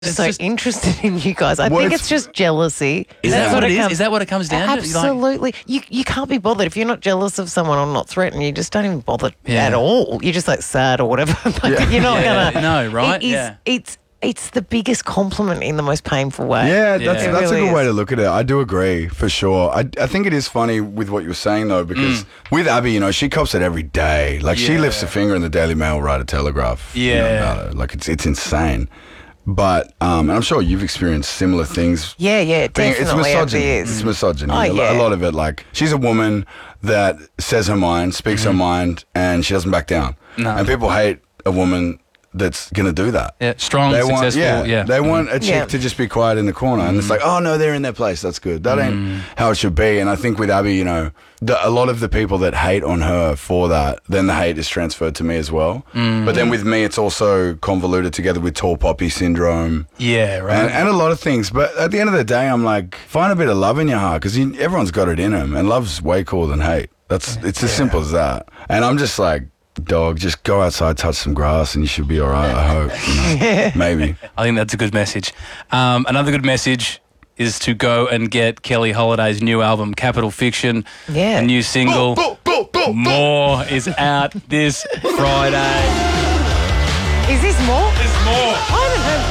so interested in you guys. I think it's just jealousy. Is that what it is? Is that what it comes down to? Absolutely. You can't be bothered. If you're not jealous of someone or not threatened, you just don't even bother at all. You're just like sad or whatever. You're not going to. No, right? It's the biggest compliment in the most painful way. Yeah, that's a good way to look at it. I do agree, for sure. I think it is funny with what you were saying, though, because with Abby, she cops it every day. Like, she lifts a finger in the Daily Mail, write a Telegraph about it. Like, it's insane. But, and I'm sure you've experienced similar things. Yeah, definitely. It's misogyny. It's misogyny. A lot of it, like, she's a woman that says her mind, speaks her mind, and she doesn't back down. No. And people hate a woman that's going to do that. Yeah, strong, successful. They want a chick to just be quiet in the corner. And it's like, oh, no, they're in their place. That's good. That ain't how it should be. And I think with Abby, a lot of the people that hate on her for that, then the hate is transferred to me as well. But then with me, it's also convoluted together with tall poppy syndrome. Yeah, right. And a lot of things. But at the end of the day, I'm like, find a bit of love in your heart, because everyone's got it in them. And love's way cooler than hate. It's as simple as that. And I'm just like, dog, just go outside, touch some grass, and you should be all right, I hope. Maybe. I think that's a good message. Another good message is to go and get Kelly Holiday's new album, Capital Fiction. Yeah. A new single, More, is out this Friday. Is this More? This is More. I haven't heard.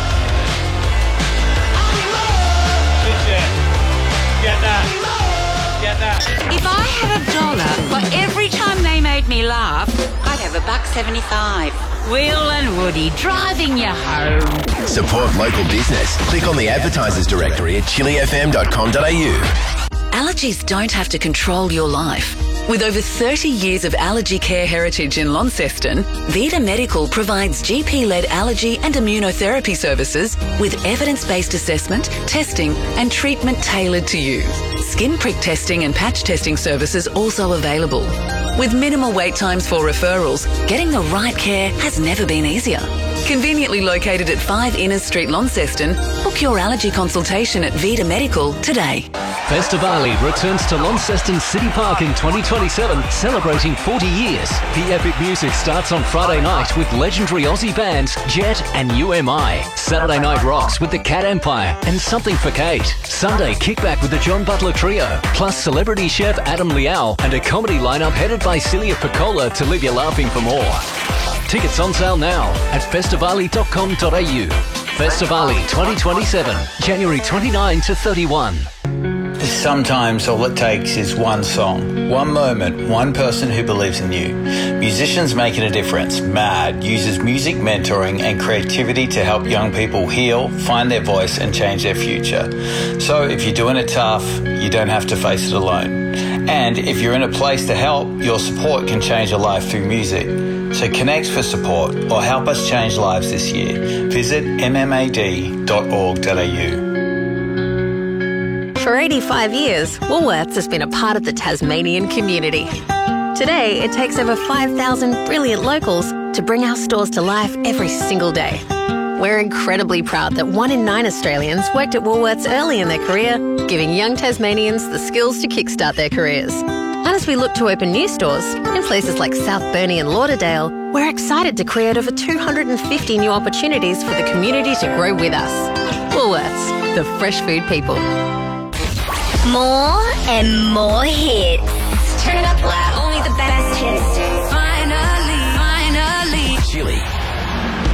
Get that. If I had $1 for every time they made me laugh, I'd have $1.75. Will and Woody driving you home. Support local business. Click on the advertisers directory at chilifm.com.au. Allergies don't have to control your life. With over 30 years of allergy care heritage in Launceston, Vita Medical provides GP-led allergy and immunotherapy services with evidence-based assessment, testing and treatment tailored to you. Skin prick testing and patch testing services also available. With minimal wait times for referrals, getting the right care has never been easier. Conveniently located at 5 Innes Street, Launceston, book your allergy consultation at Vita Medical today. Festivali returns to Launceston City Park in 2027, celebrating 40 years. The epic music starts on Friday night with legendary Aussie bands Jet and UMI. Saturday night rocks with the Cat Empire and Something for Kate. Sunday kickback with the John Butler Trio, plus celebrity chef Adam Liao and a comedy lineup headed by Celia Piccola to leave you laughing for more. Tickets on sale now at festivali.com.au. Festivali 2027, January 29 to 31. Sometimes all it takes is one song, one moment, one person who believes in you. Musicians Making a Difference, MAD, uses music mentoring and creativity to help young people heal, find their voice and change their future. So if you're doing it tough, you don't have to face it alone. And if you're in a place to help, your support can change a life through music. So connect for support or help us change lives this year. Visit mmad.org.au. For 85 years, Woolworths has been a part of the Tasmanian community. Today, it takes over 5,000 brilliant locals to bring our stores to life every single day. We're incredibly proud that 1 in 9 Australians worked at Woolworths early in their career, giving young Tasmanians the skills to kickstart their careers. And as we look to open new stores in places like South Burnie and Lauderdale, we're excited to create over 250 new opportunities for the community to grow with us. Woolworths, the fresh food people. More and more hits. Turn it up loud.